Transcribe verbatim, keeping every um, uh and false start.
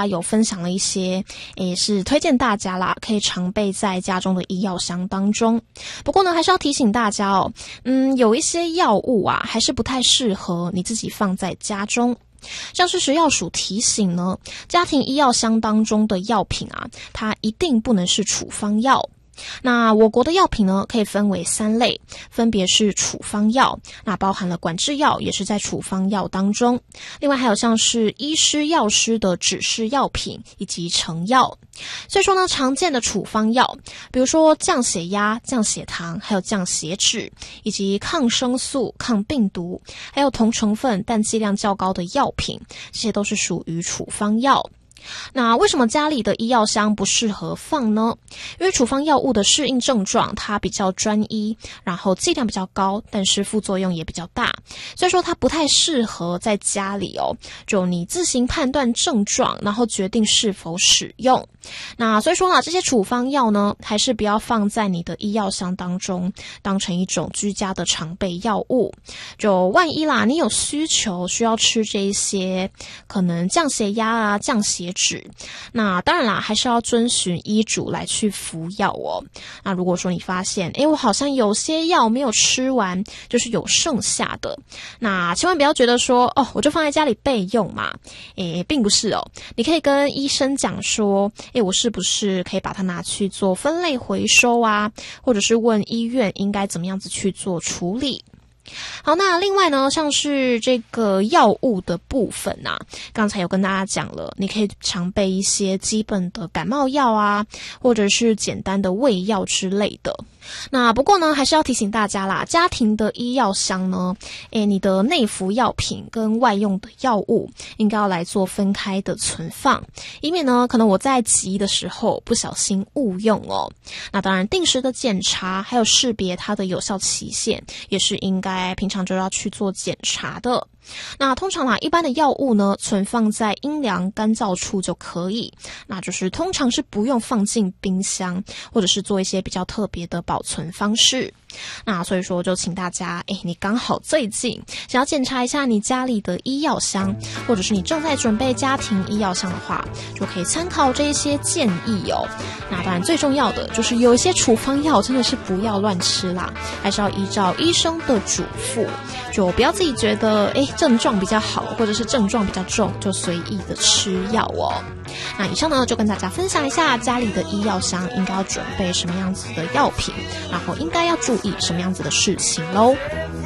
啊有分享了一些，也是推荐大家啦，可以常备在家中的医药箱当中。不过呢，还是要提醒大家哦，嗯，有一些药物啊，还是不太适合你自己放在家中。像是食药署提醒呢，家庭医药箱当中的药品啊，它一定不能是处方药。那我国的药品呢，可以分为三类，分别是处方药，那包含了管制药，也是在处方药当中。另外还有像是医师、药师的指示药品以及成药。所以说呢，常见的处方药，比如说降血压、降血糖，还有降血脂，以及抗生素、抗病毒，还有同成分但剂量较高的药品，这些都是属于处方药。那为什么家里的医药箱不适合放呢？因为处方药物的适应症状它比较专一，然后剂量比较高，但是副作用也比较大，所以说它不太适合在家里哦，就你自行判断症状，然后决定是否使用。那所以说呢，这些处方药呢，还是不要放在你的医药箱当中，当成一种居家的常备药物。就万一啦，你有需求需要吃这一些可能降血压啊、降血脂，那当然啦，还是要遵循医嘱来去服药哦。那如果说你发现，诶，我好像有些药没有吃完，就是有剩下的，那千万不要觉得说，哦，我就放在家里备用嘛。诶，并不是哦，你可以跟医生讲说，诶，我是不是可以把它拿去做分类回收啊，或者是问医院应该怎么样子去做处理。好，那另外呢，像是这个药物的部分啊，刚才有跟大家讲了，你可以常备一些基本的感冒药啊，或者是简单的胃药之类的。那不过呢，还是要提醒大家啦，家庭的医药箱呢，诶，你的内服药品跟外用的药物应该要来做分开的存放，以免呢，可能我在急的时候不小心误用哦。那当然，定时的检查还有识别它的有效期限，也是应该平常就要去做检查的。那通常啦，一般的药物呢，存放在阴凉干燥处就可以，那就是通常是不用放进冰箱，或者是做一些比较特别的保存方式。那所以说就请大家，诶，你刚好最近想要检查一下你家里的医药箱，或者是你正在准备家庭医药箱的话，就可以参考这一些建议哦。那当然最重要的就是有一些处方药真的是不要乱吃啦，还是要依照医生的嘱咐，就不要自己觉得诶症状比较好，或者是症状比较重，就随意的吃药哦。那以上呢，就跟大家分享一下家里的医药箱应该要准备什么样子的药品，然后应该要注意什么样子的事情咯。